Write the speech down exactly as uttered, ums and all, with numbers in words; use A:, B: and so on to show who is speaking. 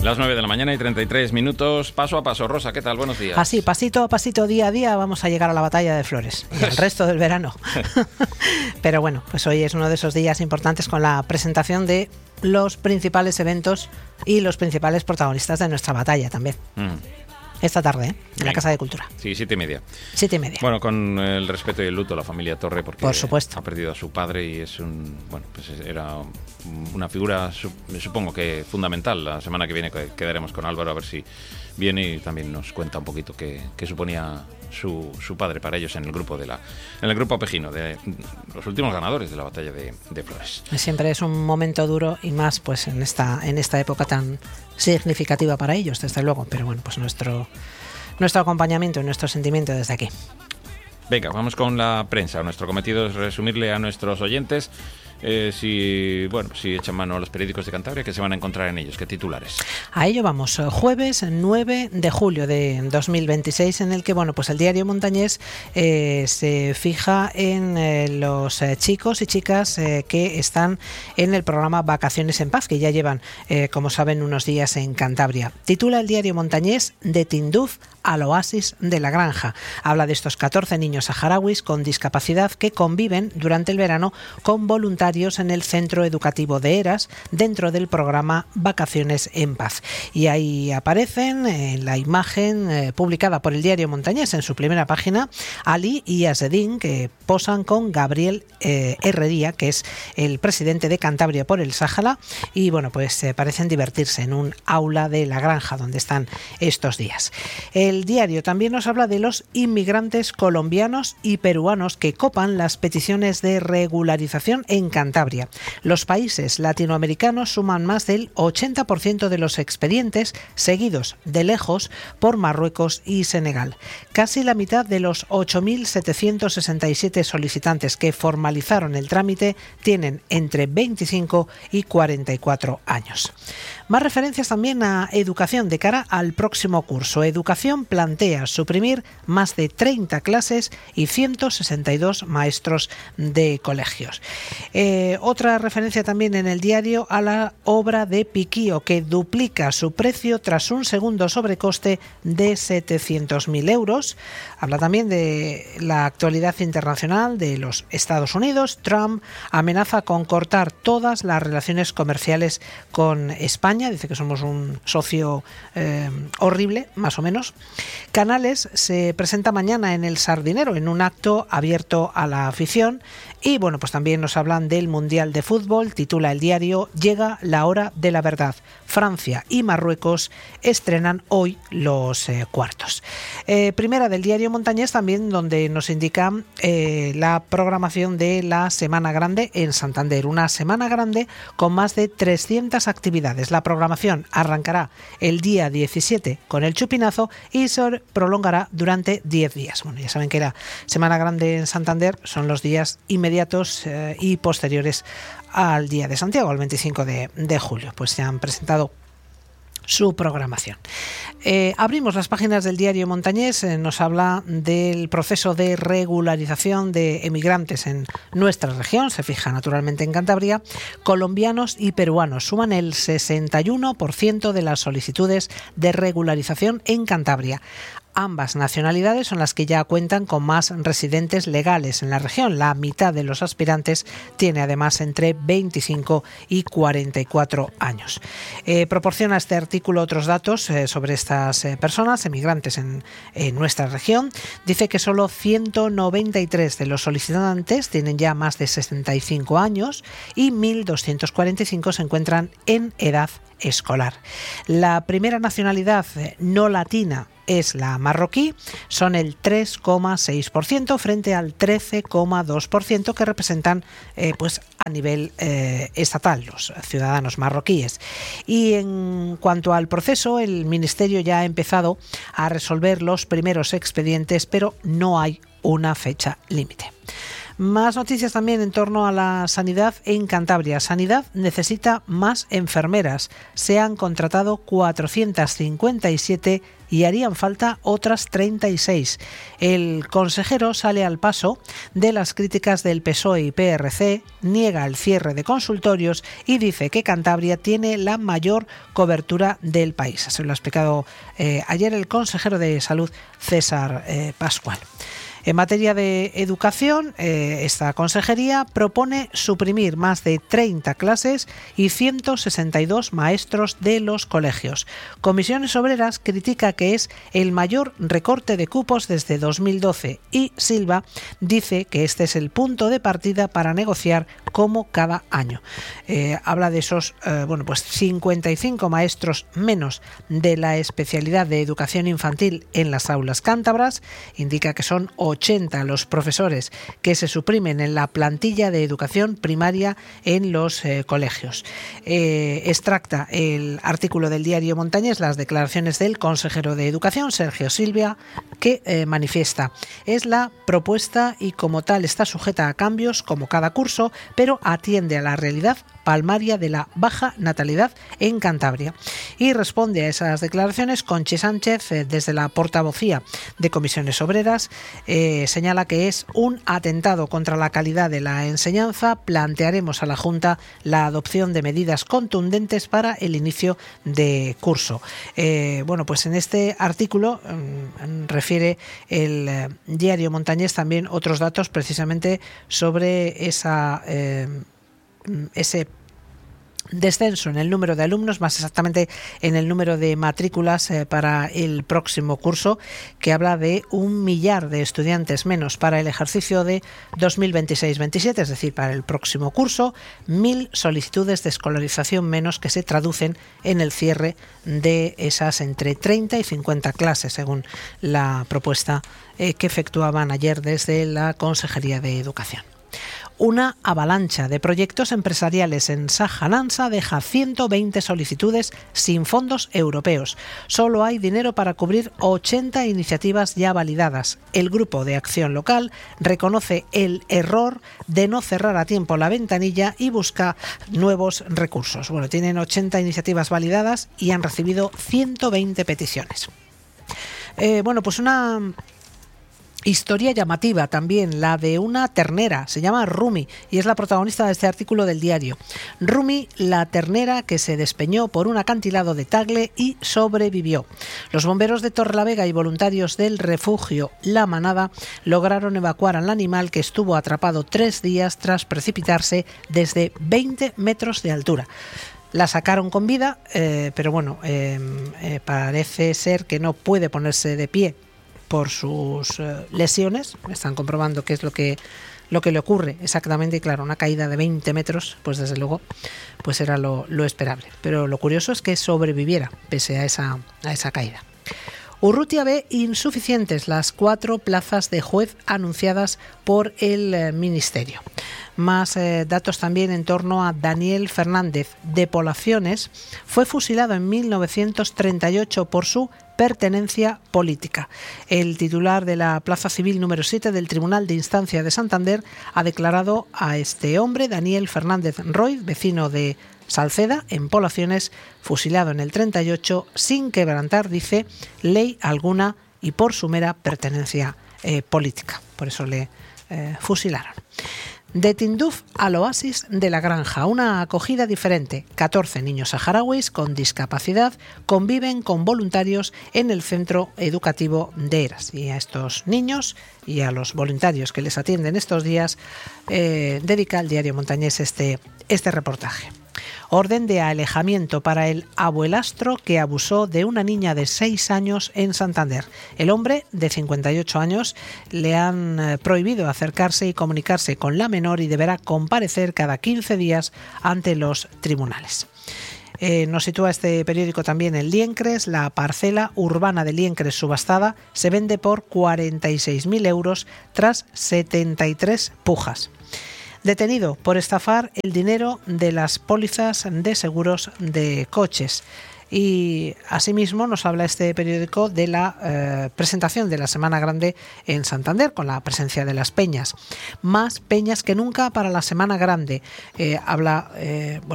A: Las nueve de la mañana y treinta y tres minutos, paso a paso. Rosa, ¿qué tal? Buenos días.
B: Así, pasito a pasito, día a día, vamos a llegar a la batalla de Flores y al resto del verano. Pero bueno, pues hoy es uno de esos días importantes con la presentación de los principales eventos y los principales protagonistas de nuestra batalla también. Mm. Esta tarde, ¿eh? En la Casa de Cultura.
A: Sí, siete y media.
B: Siete y media.
A: Bueno, con el respeto y el luto a la familia Torre, porque
B: por supuesto
A: ha perdido a su padre y es un, bueno, pues era una figura, supongo que fundamental. La semana que viene quedaremos con Álvaro a ver si viene y también nos cuenta un poquito qué, qué suponía su, su padre para ellos en el grupo de la, en el grupo apejino, de los últimos ganadores de la batalla de, de Flores.
B: Siempre es un momento duro y más pues en esta, en esta época tan significativa para ellos, desde luego, pero bueno, pues nuestro, nuestro acompañamiento y nuestro sentimiento desde aquí.
A: Venga, vamos con la prensa. Nuestro cometido es resumirle a nuestros oyentes eh, si, bueno, si echan mano a los periódicos de Cantabria, que se van a encontrar en ellos. ¿Qué titulares?
B: A ello vamos, jueves nueve de julio de dos mil veintiséis, en el que bueno, pues el diario Montañés eh, se fija en eh, los eh, chicos y chicas eh, que están en el programa Vacaciones en Paz, que ya llevan, eh, como saben, unos días en Cantabria. Titula el diario Montañés de Tinduf al oasis de la granja. Habla de estos catorce niños saharauis con discapacidad que conviven durante el verano con voluntarios en el centro educativo de Eras dentro del programa Vacaciones en Paz. Y ahí aparecen en la imagen eh, publicada por el diario Montañés en su primera página Ali y Asedín, que posan con Gabriel eh, Herrería, que es el presidente de Cantabria por el Sáhara, y bueno, pues eh, parecen divertirse en un aula de la granja donde están estos días. El diario también nos habla de los inmigrantes colombianos y peruanos que copan las peticiones de regularización en Cantabria. Los países latinoamericanos suman más del ochenta por ciento de los expedientes, seguidos de lejos por Marruecos y Senegal. Casi la mitad de los ocho mil setecientos sesenta y siete solicitantes que formalizaron el trámite tienen entre veinticinco y cuarenta y cuatro años. Más referencias también a educación de cara al próximo curso. Educación plantea suprimir más de treinta clases y ciento sesenta y dos maestros de colegios. Eh, otra referencia también en el diario a la obra de Piquío, que duplica su precio tras un segundo sobrecoste de setecientos mil euros. Habla también de la actualidad internacional de los Estados Unidos. Trump amenaza con cortar todas las relaciones comerciales con España. Dice que somos un socio eh, horrible, más o menos. Canales se presenta mañana en el Sardinero en un acto abierto a la afición. Y bueno, pues también nos hablan del Mundial de Fútbol. Titula el diario: Llega la hora de la verdad. Francia y Marruecos estrenan hoy los eh, cuartos. Eh, primera del diario Montañés también, donde nos indica eh, la programación de la Semana Grande en Santander. Una Semana Grande con más de trescientas actividades. La programación arrancará el día diecisiete con el chupinazo y se prolongará durante diez días. Bueno, ya saben que la Semana Grande en Santander son los días inmediatos eh, y posteriores al Día de Santiago, el veinticinco de julio. Pues se han presentado su programación. Eh, abrimos las páginas del diario Montañés, eh, nos habla del proceso de regularización de emigrantes en nuestra región, se fija naturalmente en Cantabria. Colombianos y peruanos suman el sesenta y uno por ciento de las solicitudes de regularización en Cantabria. Ambas nacionalidades son las que ya cuentan con más residentes legales en la región. La mitad de los aspirantes tiene además entre veinticinco y cuarenta y cuatro años. Eh, proporciona este artículo otros datos eh, sobre estas eh, personas, emigrantes en, en nuestra región. Dice que solo ciento noventa y tres de los solicitantes tienen ya más de sesenta y cinco años y mil doscientos cuarenta y cinco se encuentran en edad escolar. La primera nacionalidad eh, no latina es la marroquí, son el tres coma seis por ciento frente al trece coma dos por ciento que representan eh, pues a nivel eh, estatal los ciudadanos marroquíes. Y en cuanto al proceso, el Ministerio ya ha empezado a resolver los primeros expedientes, pero no hay una fecha límite. Más noticias también en torno a la sanidad en Cantabria. Sanidad necesita más enfermeras. Se han contratado cuatrocientas cincuenta y siete y harían falta otras treinta y seis. El consejero sale al paso de las críticas del P S O E y P R C, niega el cierre de consultorios y dice que Cantabria tiene la mayor cobertura del país. Se lo ha explicado eh, ayer el consejero de Salud, César eh, Pascual. En materia de educación, eh, esta consejería propone suprimir más de treinta clases y ciento sesenta y dos maestros de los colegios. Comisiones Obreras critica que es el mayor recorte de cupos desde dos mil doce y Silva dice que este es el punto de partida para negociar como cada año. Eh, habla de esos eh, bueno, pues cincuenta y cinco maestros menos de la especialidad de educación infantil en las aulas cántabras, indica que son ochenta los profesores que se suprimen en la plantilla de educación primaria en los eh, colegios. Eh, extracta el artículo del diario Montañés las declaraciones del consejero de Educación, Sergio Silva, que eh, manifiesta: es la propuesta y como tal está sujeta a cambios como cada curso, pero atiende a la realidad palmaria de la baja natalidad en Cantabria. Y responde a esas declaraciones Conchi Sánchez, eh, desde la portavocía de Comisiones Obreras, eh, señala que es un atentado contra la calidad de la enseñanza. Plantearemos a la Junta la adopción de medidas contundentes para el inicio de curso. Eh, bueno, pues en este artículo eh, refiere el eh, diario Montañés también otros datos precisamente sobre esa eh, ese descenso en el número de alumnos, más exactamente en el número de matrículas eh, para el próximo curso, que habla de un millar de estudiantes menos para el ejercicio de dos mil veintiséis veintisiete, es decir, para el próximo curso, mil solicitudes de escolarización menos que se traducen en el cierre de esas entre treinta y cincuenta clases, según la propuesta eh, que efectuaban ayer desde la Consejería de Educación. Una avalancha de proyectos empresariales en Saja-Nansa deja ciento veinte solicitudes sin fondos europeos. Solo hay dinero para cubrir ochenta iniciativas ya validadas. El Grupo de Acción Local reconoce el error de no cerrar a tiempo la ventanilla y busca nuevos recursos. Bueno, tienen ochenta iniciativas validadas y han recibido ciento veinte peticiones. Eh, bueno, pues una historia llamativa también, la de una ternera, se llama Rumi y es la protagonista de este artículo del diario. Rumi, la ternera que se despeñó por un acantilado de Tagle y sobrevivió. Los bomberos de Torrelavega y voluntarios del refugio La Manada lograron evacuar al animal que estuvo atrapado tres días tras precipitarse desde veinte metros de altura. La sacaron con vida, eh, pero bueno, eh, eh, parece ser que no puede ponerse de pie por sus eh, lesiones. Están comprobando qué es lo que lo que le ocurre exactamente, y claro, una caída de veinte metros, pues desde luego pues era lo, lo esperable. Pero lo curioso es que sobreviviera pese a esa, a esa caída. Urrutia ve insuficientes las cuatro plazas de juez anunciadas por el eh, Ministerio. Más eh, datos también en torno a Daniel Fernández de Polaciones. Fue fusilado en mil novecientos treinta y ocho por su pertenencia política. El titular de la Plaza Civil número siete del Tribunal de Instancia de Santander ha declarado a este hombre, Daniel Fernández Roy, vecino de Salceda, en Polaciones, fusilado en el treinta y ocho sin quebrantar, dice, ley alguna y por su mera pertenencia eh, política. Por eso le eh, fusilaron. De Tinduf al oasis de la granja, una acogida diferente. catorce niños saharauis con discapacidad conviven con voluntarios en el centro educativo de Eras. Y a estos niños y a los voluntarios que les atienden estos días, eh, dedica el diario Montañés este, este reportaje. Orden de alejamiento para el abuelastro que abusó de una niña de seis años en Santander. El hombre, de cincuenta y ocho años, le han prohibido acercarse y comunicarse con la menor y deberá comparecer cada quince días ante los tribunales. Eh, nos sitúa este periódico también en Liencres. La parcela urbana de Liencres subastada se vende por cuarenta y seis mil euros tras setenta y tres pujas. Detenido por estafar el dinero de las pólizas de seguros de coches. Y asimismo nos habla este periódico de la eh, presentación de la Semana Grande en Santander, con la presencia de las peñas. Más peñas que nunca para la Semana Grande. Eh, habla, eh, bueno,